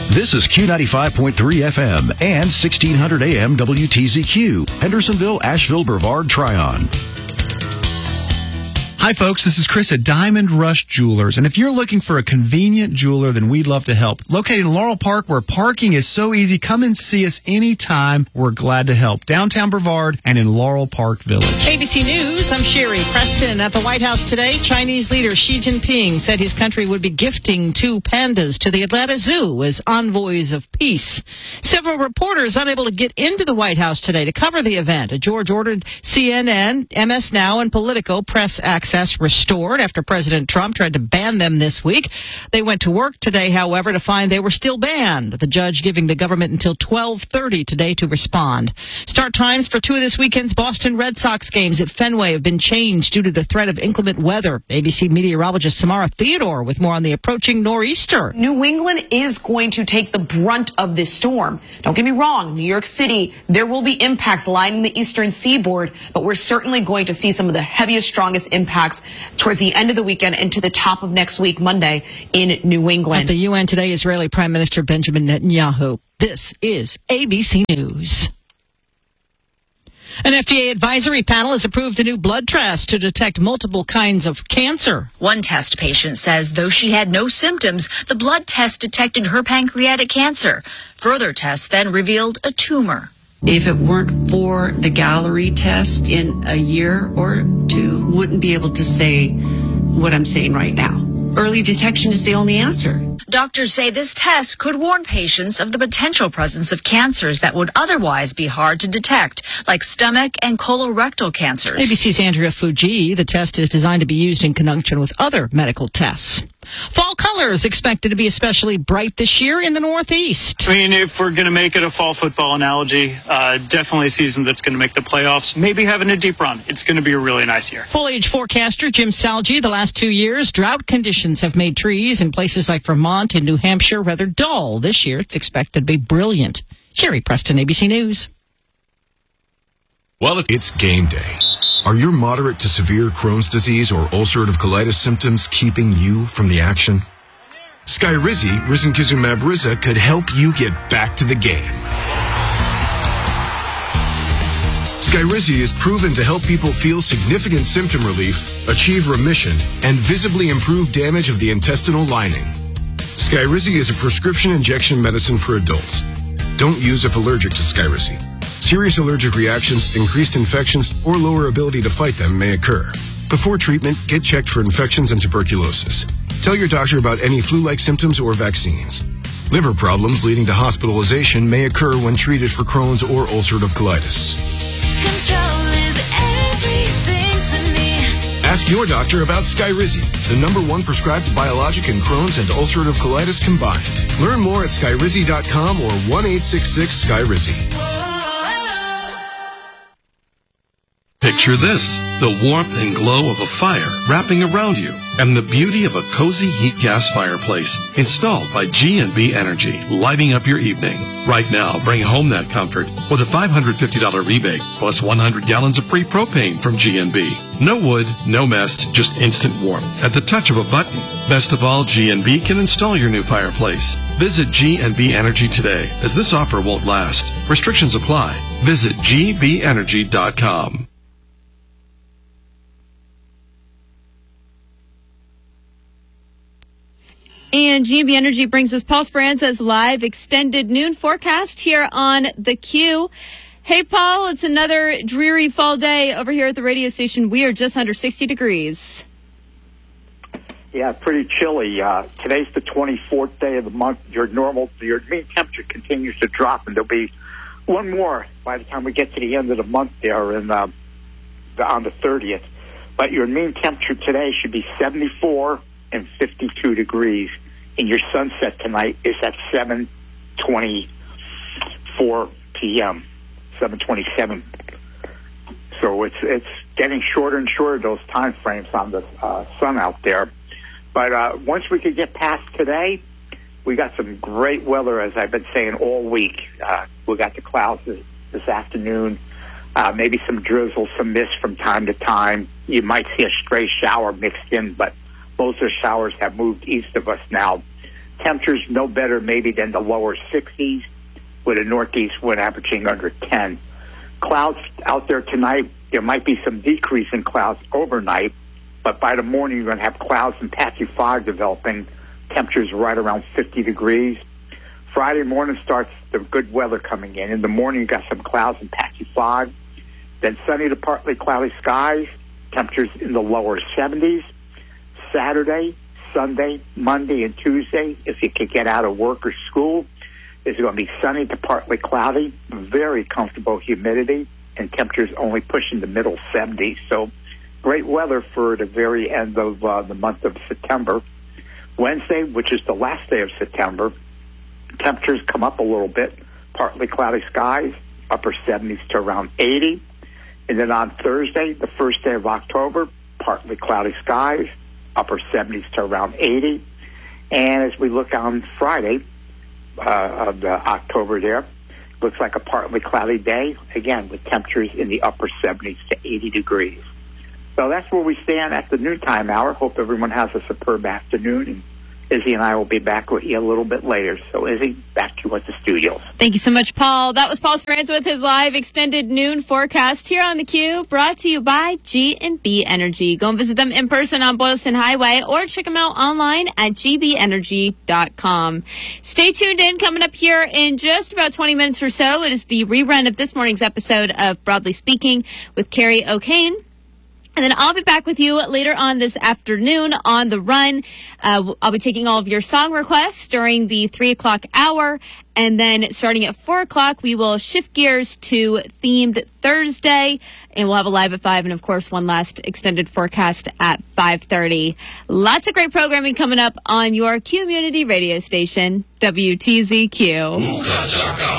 This is Q95.3 FM and 1600 AM WTZQ, Hendersonville, Asheville, Brevard, Tryon. Hi, folks. This is Chris at Diamond Rush Jewelers. And if you're looking for a convenient jeweler, then we'd love to help. Located in Laurel Park, where parking is so easy, come and see us anytime. We're glad to help. Downtown Brevard and in Laurel Park Village. ABC News, I'm Sherry Preston. At the White House today, Chinese leader Xi Jinping said his country would be gifting 2 pandas to the Atlanta Zoo as envoys of peace. Several reporters unable to get into the White House today to cover the event. A George ordered CNN, MS Now, and Politico press access restored after President Trump tried to ban them this week. They went to work today, however, to find they were still banned. The judge giving the government until 12:30 today to respond. Start times for 2 of this weekend's Boston Red Sox games at Fenway have been changed due to the threat of inclement weather. ABC meteorologist Samara Theodore with more on the approaching nor'easter. New England is going to take the brunt of this storm. Don't get me wrong, New York City, there will be impacts lining the eastern seaboard, but we're certainly going to see some of the heaviest, strongest impacts towards the end of the weekend into the top of next week, Monday, in New England. At the UN today, Israeli Prime Minister Benjamin Netanyahu. This is ABC News. An FDA advisory panel has approved a new blood test to detect multiple kinds of cancer. One test patient says though she had no symptoms, the blood test detected her pancreatic cancer. Further tests then revealed a tumor. If it weren't for the Gallery test in a year or 2, wouldn't be able to say what I'm saying right now. Early detection is the only answer. Doctors say this test could warn patients of the potential presence of cancers that would otherwise be hard to detect, like stomach and colorectal cancers. ABC's Andrea Fuji. The test is designed to be used in conjunction with other medical tests. Fall colors expected to be especially bright this year in the Northeast. I mean, if we're going to make it a fall football analogy, definitely a season that's going to make the playoffs, maybe having a deep run. It's going to be a really nice year. Foliage forecaster Jim Salgi. The last 2 years, drought conditions have made trees in places like Vermont and New Hampshire rather dull. This year, it's expected to be brilliant. Sherry Preston, ABC News. Well, it's game day. Are your moderate to severe Crohn's disease or ulcerative colitis symptoms keeping you from the action? Skyrizi, risankizumab Riza, could help you get back to the game. Skyrizi is proven to help people feel significant symptom relief, achieve remission, and visibly improve damage of the intestinal lining. Skyrizi is a prescription injection medicine for adults. Don't use if allergic to Skyrizi. Serious allergic reactions, increased infections, or lower ability to fight them may occur. Before treatment, get checked for infections and tuberculosis. Tell your doctor about any flu-like symptoms or vaccines. Liver problems leading to hospitalization may occur when treated for Crohn's or ulcerative colitis. Control is everything to me. Ask your doctor about Skyrizi, the #1 prescribed biologic in Crohn's and ulcerative colitis combined. Learn more at skyrizi.com or 1-866-SKYRIZI. Picture this, the warmth and glow of a fire wrapping around you and the beauty of a cozy heat gas fireplace installed by G&B Energy, lighting up your evening. Right now, bring home that comfort with a $550 rebate plus 100 gallons of free propane from G&B. No wood, no mess, just instant warmth at the touch of a button. Best of all, G&B can install your new fireplace. Visit G&B Energy today, as this offer won't last. Restrictions apply. Visit gbenergy.com. And G&B Energy brings us Paul Speranza's live extended noon forecast here on The Q. Hey, Paul, it's another dreary fall day over here at the radio station. We are just under 60 degrees. Yeah, pretty chilly. Today's the 24th day of the month. Your mean temperature continues to drop, and there'll be one more by the time we get to the end of the month there on the 30th. But your mean temperature today should be 74 and 52 degrees, and your sunset tonight is at 7:24 p.m., 7:27. So it's getting shorter and shorter, those time frames on the sun out there. But once we could get past today, we got some great weather, as I've been saying all week. We got the clouds this afternoon, maybe some drizzle, some mist from time to time. You might see a stray shower mixed in, but most of the showers have moved east of us now. Temperatures no better maybe than the lower 60s, with a northeast wind averaging under 10. Clouds out there tonight. There might be some decrease in clouds overnight, but by the morning you're going to have clouds and patchy fog developing. Temperatures right around 50 degrees. Friday morning starts the good weather coming in. In the morning you got some clouds and patchy fog. Then sunny to partly cloudy skies. Temperatures in the lower 70s. Saturday, Sunday, Monday, and Tuesday, if you could get out of work or school, it's going to be sunny to partly cloudy, very comfortable humidity, and temperatures only pushing the middle 70s. So great weather for the very end of the month of September. Wednesday, which is the last day of September, temperatures come up a little bit, partly cloudy skies, upper 70s to around 80. And then on Thursday, the first day of October, partly cloudy skies, upper 70s to around 80. And as we look on Friday of October there, looks like a partly cloudy day, again, with temperatures in the upper 70s to 80 degrees. So that's where we stand at the noontime hour. Hope everyone has a superb afternoon. And Izzy and I will be back with you a little bit later. So, Izzy, back to you at the studios. Thank you so much, Paul. That was Paul Speranza with his live extended noon forecast here on theCUBE, brought to you by G&B Energy. Go and visit them in person on Boylston Highway or check them out online at gbenergy.com. Stay tuned in. Coming up here in just about 20 minutes or so, it is the rerun of this morning's episode of Broadly Speaking with Carrie O'Kane. And then I'll be back with you later on this afternoon on The Run. I'll be taking all of your song requests during the 3 o'clock hour. And then starting at 4 o'clock, we will shift gears to Themed Thursday. And we'll have a live at 5 and, of course, one last extended forecast at 5:30. Lots of great programming coming up on your community radio station, WTZQ.